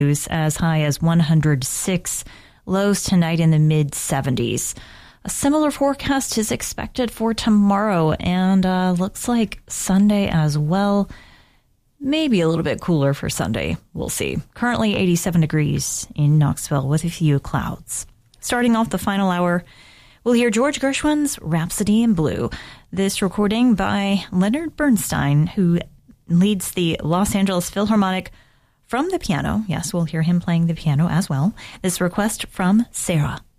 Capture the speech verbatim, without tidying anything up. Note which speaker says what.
Speaker 1: as high as one hundred six, lows tonight in the mid seventies. A similar forecast is expected for tomorrow and uh, looks like Sunday as well. Maybe a little bit cooler for Sunday. We'll see. Currently eighty-seven degrees in Knoxville with a few clouds. Starting off the final hour, we'll hear George Gershwin's Rhapsody in Blue. This recording by Leonard Bernstein, who leads the Los Angeles Philharmonic from the piano. Yes, we'll hear him playing the piano as well. This request from Sarah.